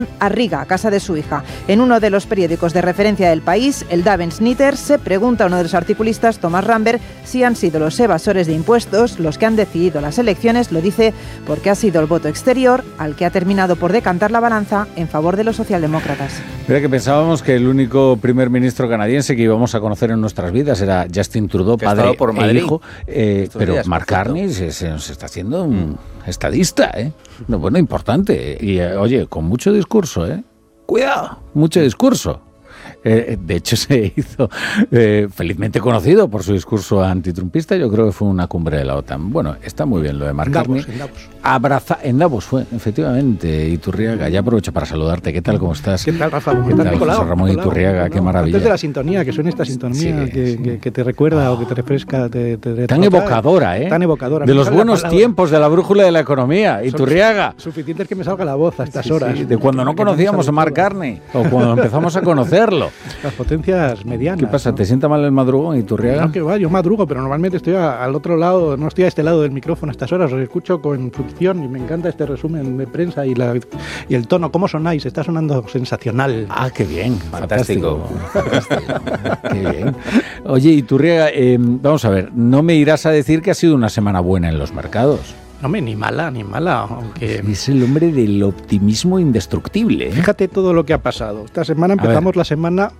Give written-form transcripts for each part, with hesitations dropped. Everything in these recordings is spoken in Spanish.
a Riga, a casa de su hija. En uno de los periódicos de referencia del país, el Davens-Nyheter, se pregunta a uno de los articulistas, Thomas Ramberg, si han sido los evasores de impuestos los que han decidido las elecciones. Lo dice porque ha sido el voto exterior al que ha terminado por decantar la balanza en favor de los socialdemócratas. Mira que pensábamos que el único primer ministro canadiense que íbamos a conocer en nuestras vidas era Justin Trudeau, que padre por Madrid, e hijo, pero Mark Carney se está haciendo un estadista, no, bueno, importante, y oye, con mucho discurso, cuidado, mucho discurso. De hecho, se hizo felizmente conocido por su discurso antitrumpista. Yo creo que fue una cumbre de la OTAN. Bueno, está muy bien lo de Mark Carney. En Davos fue, efectivamente. Iturriaga, ya aprovecho para saludarte. ¿Qué tal? ¿Cómo estás? ¿Qué tal, Rafa? ¿Qué tal, José Ramón Iturriaga? Qué maravilla. Antes de la sintonía, que suena esta sintonía que te recuerda o que te refresca. Tan evocadora, Tan evocadora. De los buenos tiempos de la brújula de la economía. Iturriaga. Suficiente es que me salga la voz a estas horas. De cuando no conocíamos a Mark Carney o cuando empezamos a conocerlo. Las potencias medianas. ¿Qué pasa? ¿No? ¿Te sienta mal el madrugón, Iturriaga? No, que va, yo madrugo, pero normalmente estoy al otro lado, no estoy a este lado del micrófono a estas horas, os escucho con succión y me encanta este resumen de prensa y el tono. ¿Cómo sonáis? Está sonando sensacional. Ah, qué bien. Fantástico. Qué bien. Oye, Iturriaga, vamos a ver, no me irás a decir que ha sido una semana buena en los mercados. No, ni mala, aunque... Es el hombre del optimismo indestructible. Fíjate todo lo que ha pasado. Esta semana empezamos la semana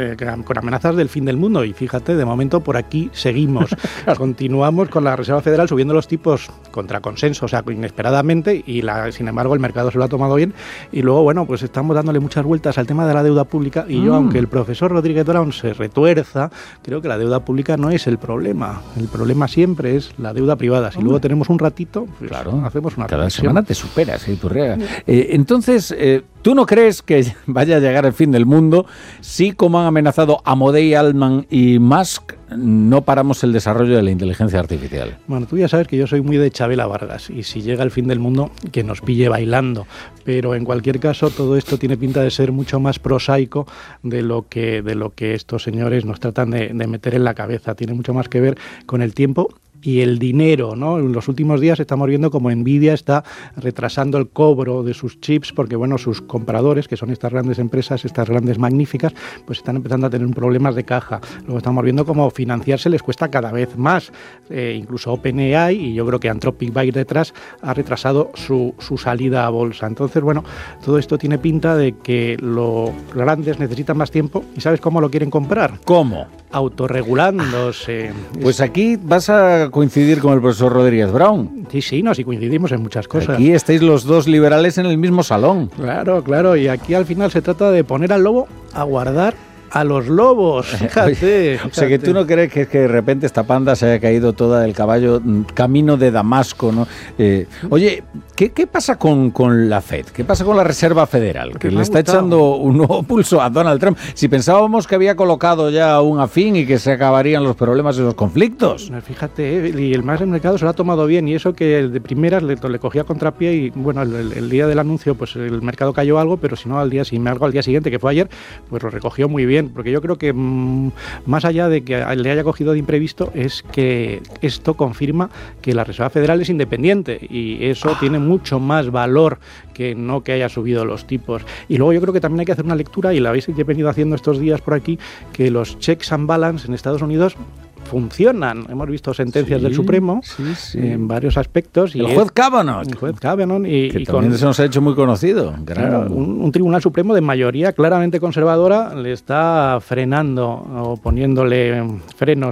con amenazas del fin del mundo y fíjate, de momento por aquí seguimos. Continuamos con la Reserva Federal subiendo los tipos contra consenso, o sea, inesperadamente, y sin embargo el mercado se lo ha tomado bien y luego, bueno, pues estamos dándole muchas vueltas al tema de la deuda pública y yo, aunque el profesor Rodríguez Brown se retuerza, creo que la deuda pública no es el problema siempre es la deuda privada. Si luego tenemos un ratito, pues claro, hacemos una cada reflexión. Semana te superas, Iturriaga. Entonces, ¿tú no crees que vaya a llegar el fin del mundo si, como han amenazado Amodei, Altman y Musk, no paramos el desarrollo de la inteligencia artificial? Bueno, tú ya sabes que yo soy muy de Chabela Vargas y si llega el fin del mundo, que nos pille bailando. Pero en cualquier caso, todo esto tiene pinta de ser mucho más prosaico de lo que estos señores nos tratan de meter en la cabeza. Tiene mucho más que ver con el tiempo y el dinero, ¿no? En los últimos días estamos viendo como Nvidia está retrasando el cobro de sus chips porque, bueno, sus compradores, que son estas grandes empresas, estas grandes magníficas, pues están empezando a tener problemas de caja. Luego estamos viendo cómo financiarse les cuesta cada vez más. Incluso OpenAI, y yo creo que Anthropic va a ir detrás, ha retrasado su salida a bolsa. Entonces, bueno, todo esto tiene pinta de que los grandes necesitan más tiempo. ¿Y sabes cómo lo quieren comprar? ¿Cómo? Autorregulándose. Pues aquí vas a coincidir con el profesor Rodríguez Brown. Sí, sí coincidimos en muchas cosas. Aquí estáis los dos liberales en el mismo salón. Claro, y aquí al final se trata de poner al lobo a guardar a los lobos, fíjate. O sea, que tú no crees que de repente esta panda se haya caído toda del caballo camino de Damasco, ¿no? Oye, ¿qué pasa con la FED? ¿Qué pasa con la Reserva Federal? Que le está echando un nuevo pulso a Donald Trump. Si pensábamos que había colocado ya un afín y que se acabarían los problemas y los conflictos. Fíjate, y el más del mercado se lo ha tomado bien, y eso que de primeras le cogía contrapié y, bueno, el día del anuncio, pues el mercado cayó algo, pero si no, al día siguiente, que fue ayer, pues lo recogió muy bien. Porque yo creo que más allá de que le haya cogido de imprevisto, es que esto confirma que la Reserva Federal es independiente y eso tiene mucho más valor que no que haya subido los tipos. Y luego yo creo que también hay que hacer una lectura, y la habéis venido haciendo estos días por aquí, que los checks and balance en Estados Unidos funcionan. Hemos visto sentencias del Supremo en varios aspectos. Y el juez Kavanaugh. Que también se nos ha hecho muy conocido. Claro, un Tribunal Supremo de mayoría claramente conservadora le está frenando o poniéndole frenos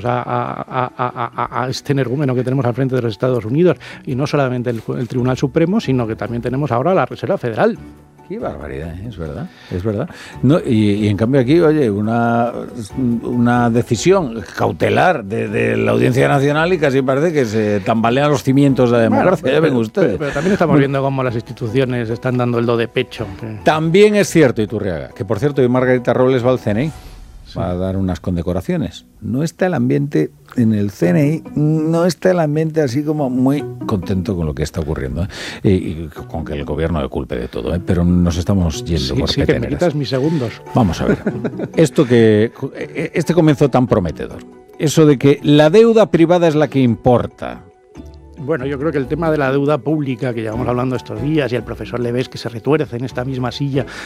a este energúmeno que tenemos al frente de los Estados Unidos. Y no solamente el Tribunal Supremo, sino que también tenemos ahora la Reserva Federal. Qué barbaridad, es verdad. No, y en cambio aquí, oye, una decisión cautelar de la Audiencia Nacional y casi parece que se tambalean los cimientos de la democracia, bueno, ya ven ustedes. Pero también estamos viendo cómo las instituciones están dando el do de pecho. También es cierto, Iturriaga, que por cierto hoy Margarita Robles va al CNI. Va a dar unas condecoraciones. No está el ambiente en el CNI, no está el ambiente así como muy contento con lo que está ocurriendo, y con que el gobierno le culpe de todo, pero nos estamos yendo por peteneras. Que me quitas mis segundos. Vamos a ver, este comienzo tan prometedor, eso de que la deuda privada es la que importa Bueno, yo creo que el tema de la deuda pública que llevamos hablando estos días y el profesor Leves que se retuerce en esta misma silla